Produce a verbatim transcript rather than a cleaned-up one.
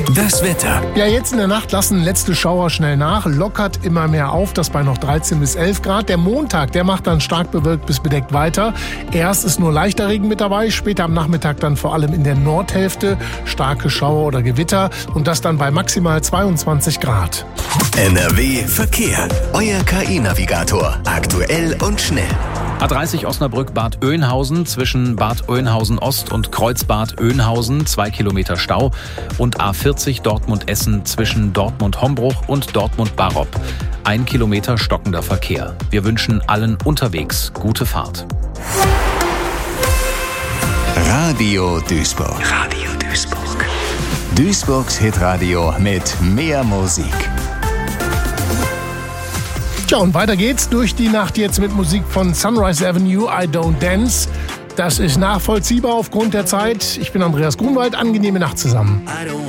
Das Wetter. Ja, jetzt in der Nacht lassen letzte Schauer schnell nach, lockert immer mehr auf, das bei noch dreizehn bis elf Grad. Der Montag, der macht dann stark bewölkt bis bedeckt weiter. Erst ist nur leichter Regen mit dabei, später am Nachmittag dann vor allem in der Nordhälfte starke Schauer oder Gewitter und das dann bei maximal zweiundzwanzig Grad. N R W Verkehr. Euer K I-Navigator. Aktuell und schnell. A dreißig Osnabrück-Bad Oeynhausen zwischen Bad Oeynhausen Ost und Kreuzbad Oeynhausen, zwei Kilometer Stau. Und A vierzig Dortmund-Essen zwischen Dortmund-Hombruch und Dortmund-Barop. Ein Kilometer stockender Verkehr. Wir wünschen allen unterwegs gute Fahrt. Radio Duisburg. Radio Duisburg. Duisburgs Hitradio mit mehr Musik. Tja, und weiter geht's durch die Nacht jetzt mit Musik von Sunrise Avenue, I Don't Dance. Das ist nachvollziehbar aufgrund der Zeit. Ich bin Andreas Grunwald, angenehme Nacht zusammen.